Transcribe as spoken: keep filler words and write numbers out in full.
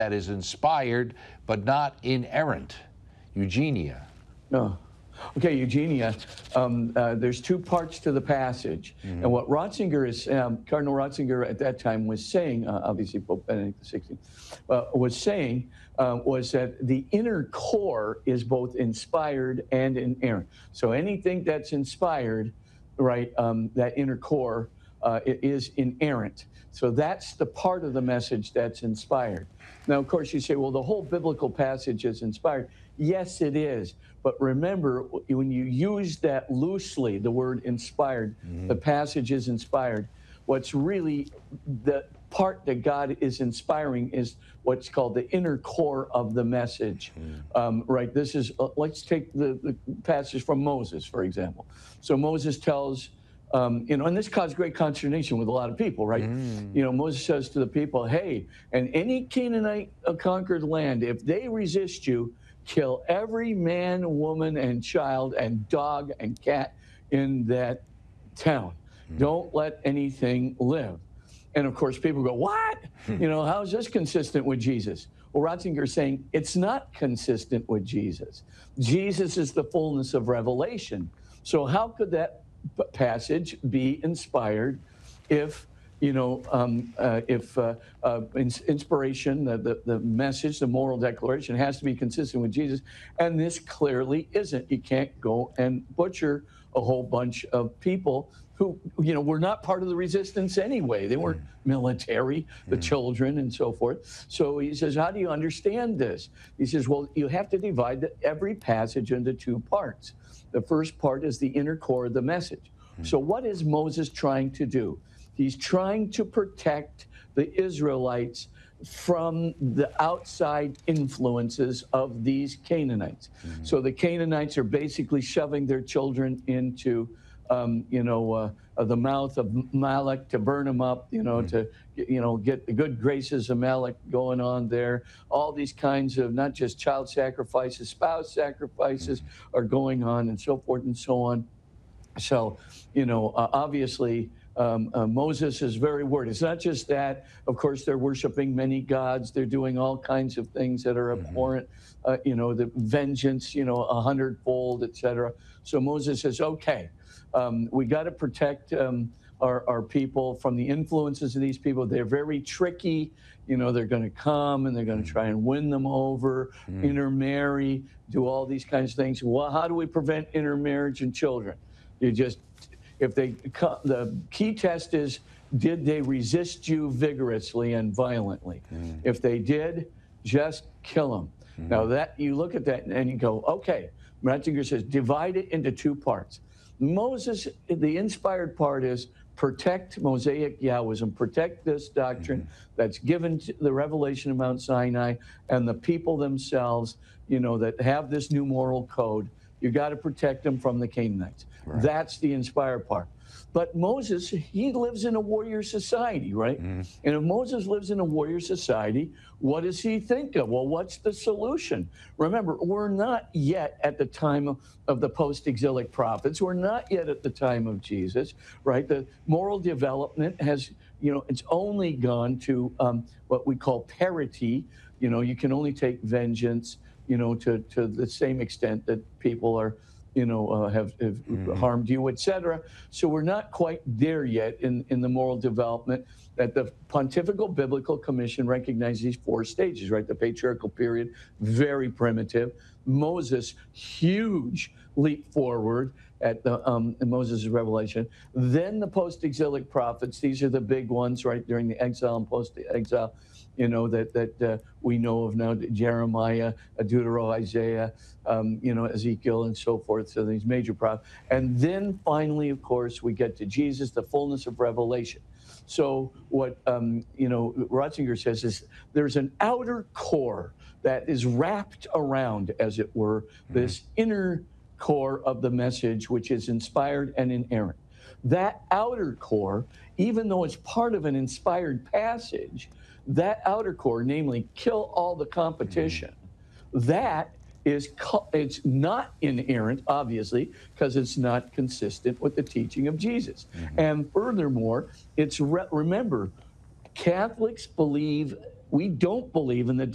that is inspired but not inerrant. Eugenia. No. Okay, Eugenia, um, uh, there's two parts to the passage. Mm-hmm. And what Ratzinger is, um, Cardinal Ratzinger at that time was saying, uh, obviously Pope Benedict the sixteenth, uh, was saying uh, was that the inner core is both inspired and inerrant. So anything that's inspired, right, um, that inner core uh, is inerrant. So that's the part of the message that's inspired. Now, of course, you say, well, the whole biblical passage is inspired. Yes, it is. But remember, when you use that loosely, the word inspired, mm-hmm. the passage is inspired. What's really the part that God is inspiring is what's called the inner core of the message. Mm-hmm. Um, right? This is, uh, let's take the, the passage from Moses, for example. So Moses tells, um, you know, and this caused great consternation with a lot of people, right? Mm. You know, Moses says to the people, hey, and any Canaanite conquered land, if they resist you, kill every man, woman, and child, and dog and cat in that town. Mm. Don't let anything live. And of course, people go, what? You know, how is this consistent with Jesus? Well, Ratzinger is saying it's not consistent with Jesus. Jesus is the fullness of revelation. So how could that passage be inspired if, you know, um, uh, if uh, uh, inspiration, the, the, the message, the moral declaration has to be consistent with Jesus, and this clearly isn't. You can't go and butcher a whole bunch of people who, you know, were not part of the resistance anyway. They weren't military, the mm. children and so forth. So he says, how do you understand this? He says, well, you have to divide the, every passage into two parts. The first part is the inner core of the message. Mm. So what is Moses trying to do? He's trying to protect the Israelites from the outside influences of these Canaanites. Mm-hmm. So the Canaanites are basically shoving their children into, um, you know, uh, the mouth of Malek to burn them up, you know, mm-hmm. to, you know, get the good graces of Malek going on there. All these kinds of not just child sacrifices, spouse sacrifices mm-hmm. are going on, and so forth and so on. So, you know, uh, obviously, Um, uh, Moses is very worried. It's not just that. Of course, they're worshiping many gods. They're doing all kinds of things that are abhorrent. Uh, you know, the vengeance, you know, a hundredfold, et cetera. So Moses says, okay, um, we got to protect um, our, our people from the influences of these people. They're very tricky. You know, they're going to come and they're going to try and win them over, mm. intermarry, do all these kinds of things. Well, how do we prevent intermarriage in children? You just... If they, the key test is, did they resist you vigorously and violently? Mm. If they did, just kill them. Mm. Now that you look at that and you go, okay, Ratzinger says, divide it into two parts. Moses, the inspired part is protect Mosaic Yahwism, protect this doctrine mm-hmm. that's given to the revelation of Mount Sinai and the people themselves, you know, that have this new moral code. You got to protect them from the Canaanites. Right. That's the inspired part. But Moses, he lives in a warrior society, right? Mm. And if Moses lives in a warrior society, what does he think of? Well, what's the solution? Remember, we're not yet at the time of, of the post-exilic prophets. We're not yet at the time of Jesus, right? The moral development has, you know, it's only gone to um, what we call parity. You know, you can only take vengeance, you know, to, to the same extent that people are, you know, uh, have, have mm-hmm. harmed you, et cetera. So we're not quite there yet in, in the moral development that the Pontifical Biblical Commission recognizes these four stages, right? The patriarchal period, very primitive. Moses, huge leap forward at the um, in Moses' revelation. Then the post-exilic prophets, these are the big ones, right, during the exile and post-exile, you know, that, that uh, we know of now, Jeremiah, Deutero, Isaiah, um, you know, Ezekiel, and so forth, so these major prophets. And then finally, of course, we get to Jesus, the fullness of revelation. So what, um, you know, Ratzinger says is there's an outer core that is wrapped around, as it were, mm-hmm. this inner core of the message, which is inspired and inerrant. That outer core, even though it's part of an inspired passage, that outer core, namely kill all the competition, mm-hmm. that is, it's not inerrant, obviously, because it's not consistent with the teaching of Jesus. Mm-hmm. And furthermore, it's, re remember, Catholics believe, we don't believe in the